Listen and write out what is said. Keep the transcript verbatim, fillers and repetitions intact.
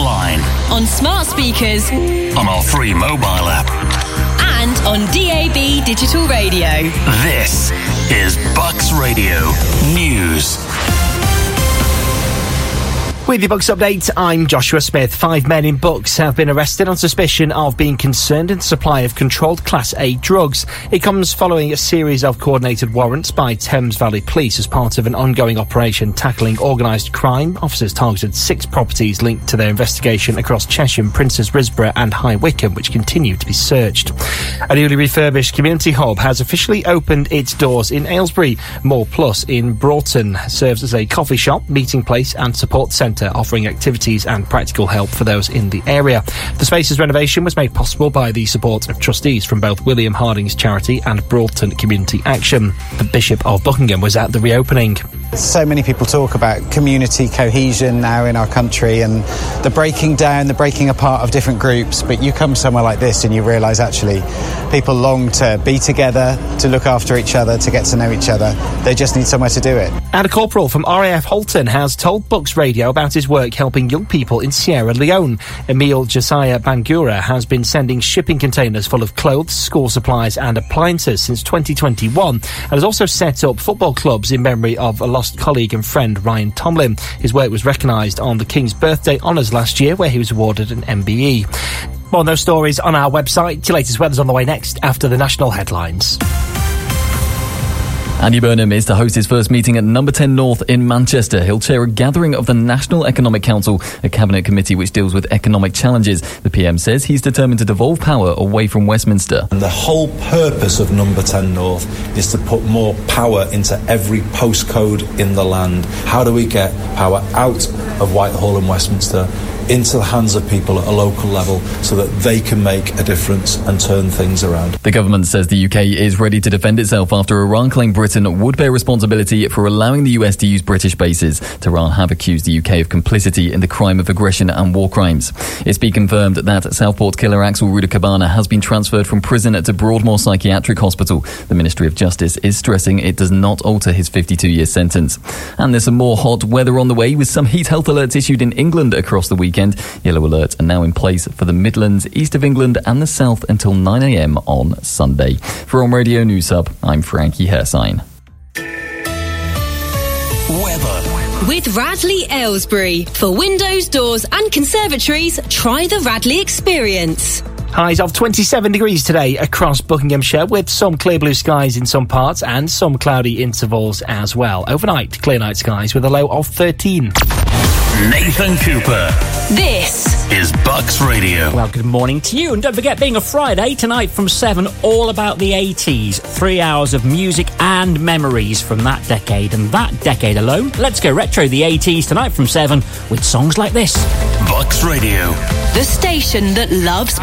online, on smart speakers, on our free mobile app, and on D A B digital radio. This is Bucks Radio News. With your Bucks update, I'm Joshua Smith. Five men in Bucks have been arrested on suspicion of being concerned in the supply of controlled Class A drugs. It comes following a series of coordinated warrants by Thames Valley Police as part of an ongoing operation tackling organised crime. Officers targeted six properties linked to their investigation across Chesham, Princes Risborough and High Wycombe, which continue to be searched. A newly refurbished community hub has officially opened its doors in Aylesbury. More Plus in Broughton serves as a coffee shop, meeting place and support centre, offering activities and practical help for those in the area. The space's renovation was made possible by the support of trustees from both William Harding's charity and Broughton Community Action. The Bishop of Buckingham was at the reopening. So many people talk about community cohesion now in our country and the breaking down, the breaking apart of different groups, but you come somewhere like this and you realise actually people long to be together, to look after each other, to get to know each other. They just need somewhere to do it. And a corporal from R A F Halton has told Bucks Radio about his work helping young people in Sierra Leone. Emil Josiah Bangura has been sending shipping containers full of clothes, school supplies and appliances since twenty twenty-one, and has also set up football clubs in memory of a lost colleague and friend, Ryan Tomlin. His work was recognised on the King's Birthday Honours last year, where he was awarded an M B E. More on those stories on our website. Your latest weather's on the way next after the national headlines. Andy Burnham is to host his first meeting at Number ten North in Manchester. He'll chair a gathering of the National Economic Council, a cabinet committee which deals with economic challenges. The P M says he's determined to devolve power away from Westminster. And the whole purpose of Number ten North is to put more power into every postcode in the land. How do we get power out of Whitehall and Westminster into the hands of people at a local level so that they can make a difference and turn things around? The government says the U K is ready to defend itself after Iran claimed Britain would bear responsibility for allowing the U S to use British bases. Tehran have accused the U K of complicity in the crime of aggression and war crimes. It's been confirmed that Southport killer Axel Rudakabana has been transferred from prison to Broadmoor Psychiatric Hospital. The Ministry of Justice is stressing it does not alter his fifty-two-year sentence. And there's some more hot weather on the way, with some heat health alerts issued in England across the weekend. Yellow alerts are now in place for the Midlands, East of England and the South until nine a m on Sunday. For On Radio News Hub, I'm Frankie Hersine. Weather. With Radley Aylesbury. For windows, doors and conservatories, try the Radley experience. Highs of twenty-seven degrees today across Buckinghamshire, with some clear blue skies in some parts and some cloudy intervals as well. Overnight, clear night skies with a low of thirteen. Nathan Cooper. This is Bucks Radio. Well, good morning to you. And don't forget, being a Friday, tonight from seven, all about the eighties. Three hours of music and memories from that decade and that decade alone. Let's go retro the eighties tonight from seven with songs like this. Bucks Radio. the station that loves